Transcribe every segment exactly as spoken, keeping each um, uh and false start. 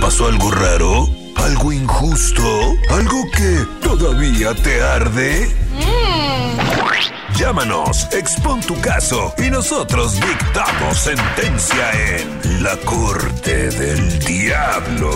pasó algo raro? ¿Algo injusto? ¿Algo que todavía te arde? Mm. Llámanos, expon tu caso y nosotros dictamos sentencia en La Corte del Diablo.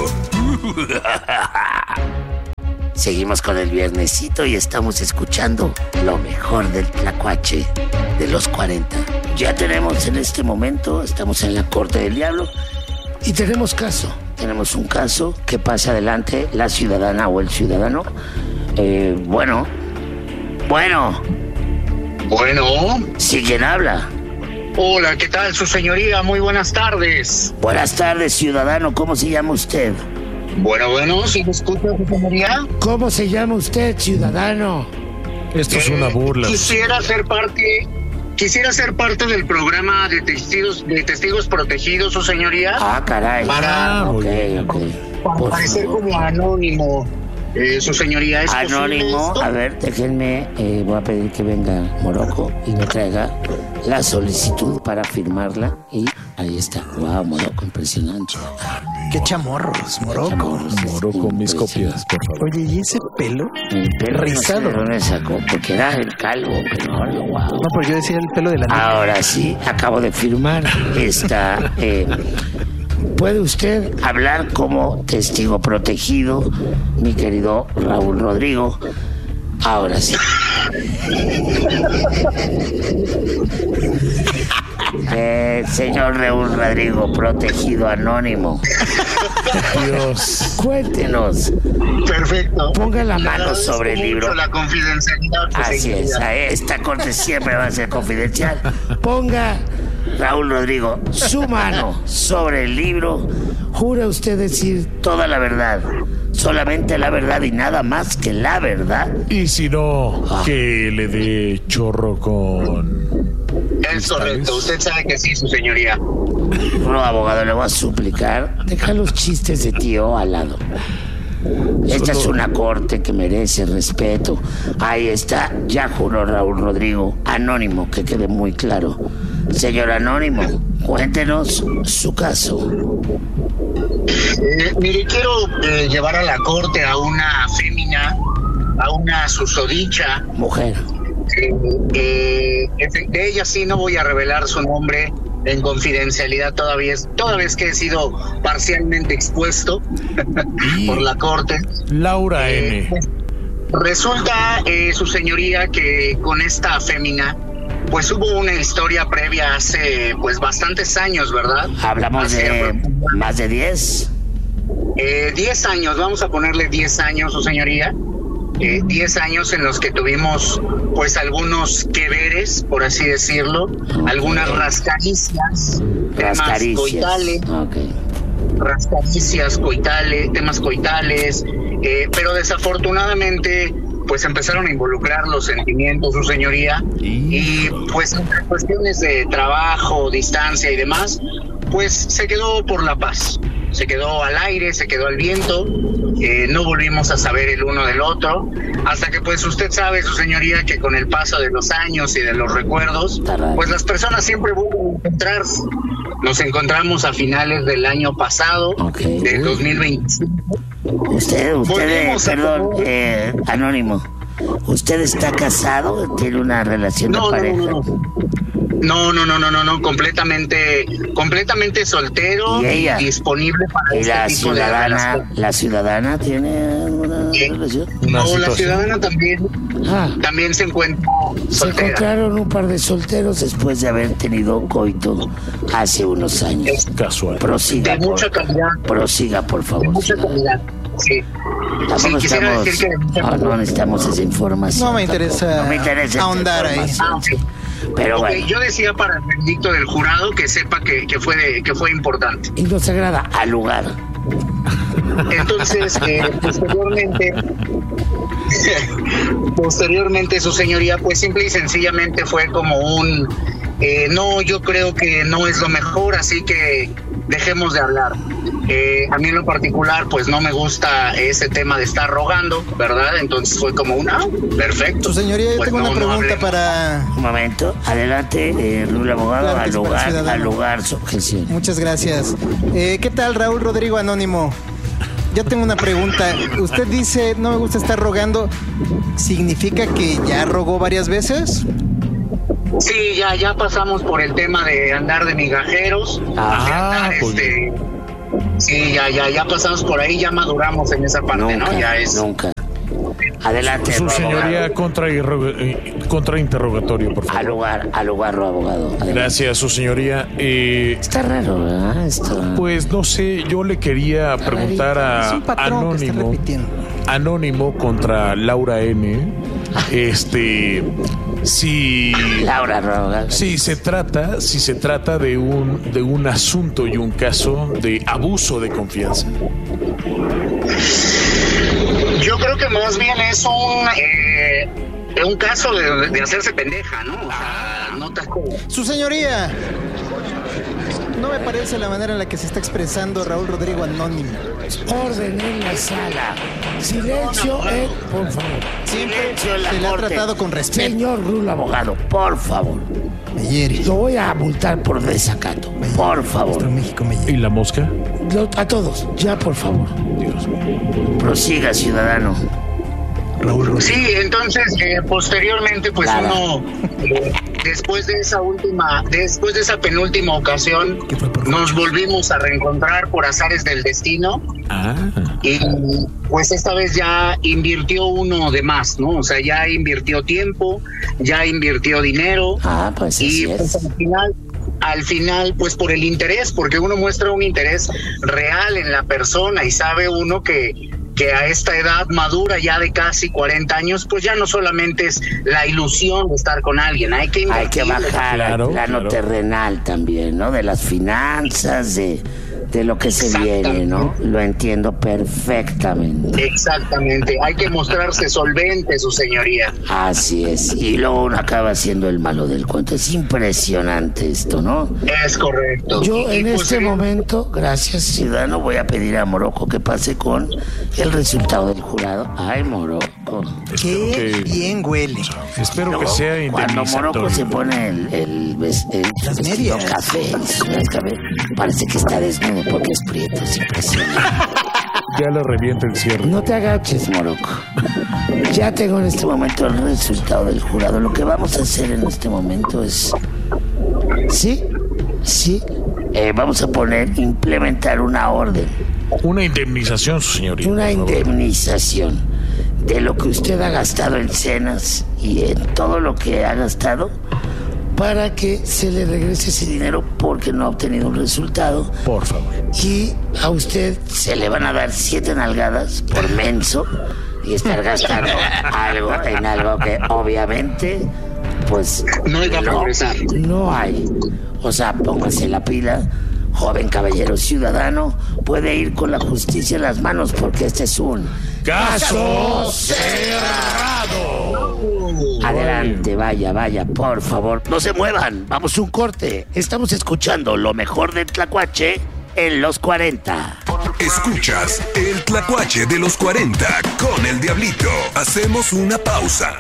Seguimos con el viernesito y estamos escuchando lo mejor del tlacuache de los cuarenta. Ya tenemos en este momento, estamos en la Corte del Diablo y tenemos caso. Tenemos un caso que pasa adelante la ciudadana o el ciudadano. Eh, bueno, bueno. Bueno. ¿Sí, quién habla? Hola, ¿qué tal, su señoría? Muy buenas tardes. Buenas tardes, ciudadano. ¿Cómo se llama usted? Bueno, bueno, ¿sí me escucha, su señoría? ¿Cómo se llama usted, ciudadano? Esto eh, es una burla. Quisiera ser parte... Quisiera ser parte del programa de testigos, de testigos protegidos, su señoría. Ah, caray. Para, ah, ok, ok. Para parecer como anónimo, eh, su señoría. ¿Es anónimo, a ver, déjenme, eh, voy a pedir que venga Morocco y me traiga la solicitud para firmarla. Y ahí está. Wow, Morocco, impresionante. Qué chamorros, Morocco. Chamorros, Morocco, mis copias, por favor. Oye, ¿y ese pelo? El pelo rizado. No sé de dónde sacó, porque era el calvo, pero ahora, wow. No, pero yo decía el pelo de la niña. Ahora sí, acabo de firmar esta... Eh, ¿Puede usted hablar como testigo protegido, mi querido Raúl Rodrigo? Ahora sí. Eh, señor Raúl Rodrigo, protegido anónimo. Dios. Cuéntenos. Perfecto. Ponga la mano sobre el libro. La confidencialidad. Así es, esta corte siempre va a ser confidencial. Ponga, Raúl Rodrigo, su mano sobre el libro. ¿Jura usted decir toda la verdad? Solamente la verdad y nada más que la verdad. Y si no, ah. que le dé chorro con... Es correcto, usted sabe que sí, su señoría. No, abogado, le voy a suplicar. Deja los chistes de tío al lado. Esta Solo... es una corte que merece respeto. Ahí está, ya juró Raúl Rodrigo. Anónimo, que quede muy claro. Señor Anónimo, cuéntenos su caso. Eh, mire, quiero eh, llevar a la corte a una fémina, a una susodicha. Mujer. Eh, eh, de ella sí no voy a revelar su nombre en confidencialidad todavía, toda vez que he sido parcialmente expuesto por la corte. Laura eh, N. Resulta, eh, su señoría, que con esta fémina pues hubo una historia previa hace pues bastantes años, ¿verdad? Hablamos hace, de más de diez. Eh, diez años, vamos a ponerle diez años, su señoría. Eh, diez años en los que tuvimos pues algunos que veres, por así decirlo, okay. Algunas rascaricias, rascaricias. temas coitales, okay. rascaricias, coitales, temas coitales, eh, pero desafortunadamente pues empezaron a involucrar los sentimientos, su señoría, y pues entre cuestiones de trabajo, distancia y demás, pues se quedó por la paz. Se quedó al aire, se quedó al viento, eh, no volvimos a saber el uno del otro, hasta que pues usted sabe, su señoría, que con el paso de los años y de los recuerdos, pues las personas siempre vuelven a encontrarse. Nos encontramos a finales del año pasado, okay. del dos mil veinticinco. Usted, usted, perdón, eh, Anónimo, ¿usted está casado? ¿Tiene una relación no, de pareja? No, no, no. No, no, no, no, no, no, completamente, completamente soltero y, y disponible para ¿Y este la tipo ciudadana, de relación. ¿La ciudadana tiene alguna ¿Sí? relación? No, situación. La ciudadana también, ah, también se encuentra soltera. Se encontraron un par de solteros después de haber tenido coito hace unos años. Es casual. Prosiga, de por, mucha calidad. Prosiga, por favor. De mucha calidad, sí. Tampoco sí, estamos, decir que de no, no necesitamos esa información. No me interesa, no me interesa ahondar ahí. Ah, sí. Pero okay, bueno. Yo decía para el veredicto del jurado que sepa que, que fue de, que fue importante. Y no se agrada al lugar. Entonces, eh, posteriormente, posteriormente su señoría, pues simple y sencillamente fue como un, eh, no, yo creo que no es lo mejor, así que dejemos de hablar. Eh, a mí en lo particular, pues no me gusta ese tema de estar rogando, ¿verdad? Entonces fue como una, perfecto. Su señoría, yo pues tengo no, una pregunta no para... Un momento, adelante, eh, Lula Abogado, claro al lugar, al lugar su objeción. Muchas gracias. Eh, ¿Qué tal, Raúl Rodrigo Anónimo? yo tengo una pregunta. Usted dice, no me gusta estar rogando. ¿Significa que ya rogó varias veces? Sí, ya, ya pasamos por el tema de andar de migajeros. Ah, de andar, pues. este, sí, ya, ya, ya pasamos por ahí, ya maduramos en esa parte, Nunca, ¿no? Ya es. nunca. Adelante, Su abogado. señoría, contra, eh, contra interrogatorio, por Al Al favor. lugar, al lugar, abogado. Adelante. Gracias, su señoría. Eh, Está raro, ¿verdad? Esto. pues no sé, yo le quería preguntar Es a un patrón que está Anónimo, repitiendo. Anónimo contra Laura N. Este, si, Laura Roga. si se trata, si se trata de un, de un asunto y un caso de abuso de confianza. Yo creo que más bien es un, eh, un caso de, de hacerse pendeja, ¿no? O sea, no te Su señoría, no me parece la manera en la que se está expresando Raúl Rodrigo Anónimo. Orden en la sala. Silencio, eh, por favor. Siempre Silencio en la se le ha corte. tratado con respeto. Señor Rulo, abogado, por favor. Me hiere. Lo voy a multar por desacato. Por Nuestro favor. México me ¿Y hiere. la mosca? Lo- a todos, ya, por favor. Dios mío. Prosiga, ciudadano. Raúl Rodrigo. Sí, entonces eh, posteriormente pues Claro. uno eh, después de esa última, después de esa penúltima ocasión ¿Qué fue por nos volvimos a reencontrar por azares del destino Ah, y pues esta vez ya invirtió uno de más, ¿no? O sea, ya invirtió tiempo, ya invirtió dinero Ah, pues y así pues es. al final al final pues por el interés, porque uno muestra un interés real en la persona y sabe uno que que a esta edad madura ya de casi cuarenta años, pues ya no solamente es la ilusión de estar con alguien, hay que Hay que invertirle. bajar Claro, al plano claro. terrenal también, ¿no? De las finanzas, de, de lo que se viene, ¿no? Lo entiendo perfectamente. Exactamente, hay que mostrarse solvente, su señoría. Así es. Y luego uno acaba siendo el malo del cuento. Es impresionante esto, ¿no? Es correcto. Yo Y, en pues, este eh, momento, gracias ciudadano, voy a pedir a Morocco que pase con el resultado del jurado. Ay, Morocco. espero Qué que, bien huele. espero que Luego, sea cuando Morocco indemnizatorio. se pone el, el, ves- el Las vestido medias. café, el café, parece que está desnudo porque es prieto, es impresionante. Ya le revienta el cierre. No te agaches, Morocco. Ya tengo en este momento el resultado del jurado. Lo que vamos a hacer en este momento es... Sí, sí. Eh, vamos a poner, implementar una orden, Una indemnización, su señoría. una por favor. indemnización de lo que usted ha gastado en cenas y en todo lo que ha gastado para que se le regrese ese dinero porque no ha obtenido un resultado. Por favor. Y a usted se le van a dar siete nalgadas por menso y estar gastando algo en algo que obviamente pues No iba a progresar. no hay. O sea, póngase la pila, joven caballero ciudadano, puede ir con la justicia en las manos porque este es un ¡Caso cerrado! Adelante, vaya, vaya, por favor. No se muevan, vamos a un corte. Estamos escuchando lo mejor del Tlacuache en los cuarenta. Escuchas el Tlacuache de los cuarenta con el Diablito. Hacemos una pausa.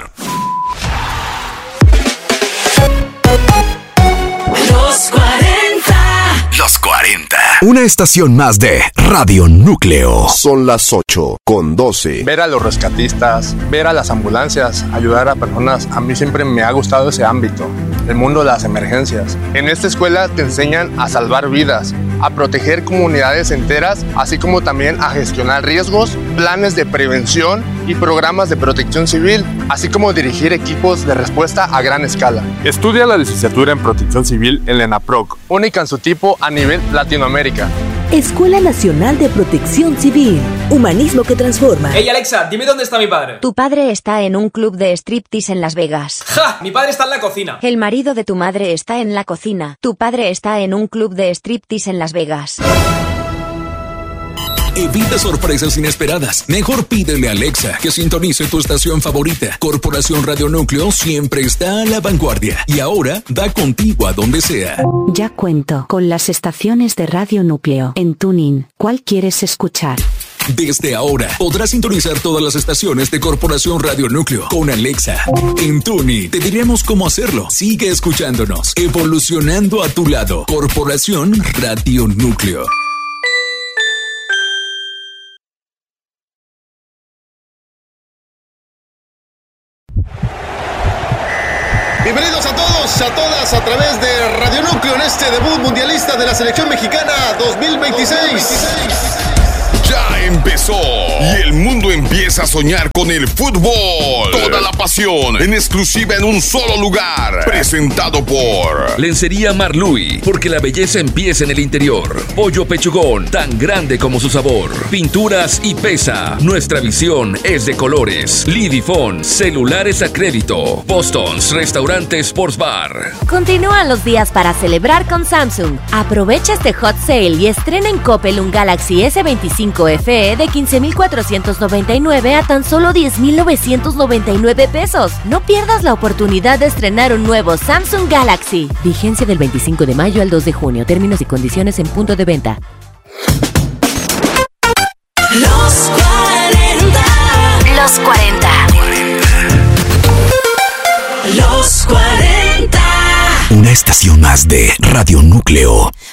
Los cuarenta. Los cuarenta. Una estación más de Radio Núcleo. Son las ocho con doce. Ver a los rescatistas, ver a las ambulancias, ayudar a personas, a mí siempre me ha gustado ese ámbito, el mundo de las emergencias. En esta escuela te enseñan a salvar vidas, a proteger comunidades enteras, así como también a gestionar riesgos, planes de prevención y programas de protección civil, así como dirigir equipos de respuesta a gran escala. Estudia la licenciatura en Protección Civil en la ENAPROC, Única en su tipo a nivel Latinoamérica. Escuela Nacional de Protección Civil. Humanismo que transforma. Hey Alexa, dime dónde está mi padre. Tu padre está en un club de striptease en Las Vegas. ¡Ja! Mi padre está en la cocina. El marido de tu madre está en la cocina. Tu padre está en un club de striptease en Las Vegas. Evita sorpresas inesperadas. Mejor pídele a Alexa que sintonice tu estación favorita. Corporación Radio Núcleo siempre está a la vanguardia y ahora va contigo a donde sea. Ya cuento con las estaciones de Radio Núcleo en Tuning. ¿Cuál quieres escuchar? Desde ahora podrás sintonizar todas las estaciones de Corporación Radio Núcleo con Alexa. En Tuning te diremos cómo hacerlo. Sigue escuchándonos, evolucionando a tu lado. Corporación Radio Núcleo. todos, a todas a través de Radio Núcleo en este debut mundialista de la selección mexicana dos mil veintiséis. Ya empezó y el mundo empieza a soñar con el fútbol. Toda la pasión en exclusiva en un solo lugar. Presentado por Lencería Marluy, porque la belleza empieza en el interior. Pollo Pechugón, tan grande como su sabor. Pinturas y Pesa, nuestra visión es de colores. Lidifón, celulares a crédito. Boston's, restaurante Sports Bar. Continúan los días para celebrar con Samsung. Aprovecha este hot sale y estrena en Coppel un Galaxy ese veinticinco F E de quince mil cuatrocientos noventa y nueve a tan solo diez mil novecientos noventa y nueve pesos. No pierdas la oportunidad de estrenar un nuevo Samsung Galaxy. Vigencia del veinticinco de mayo al dos de junio. Términos y condiciones en punto de venta. Los cuarenta. Los cuarenta. Los cuarenta. Una estación más de Radio Núcleo.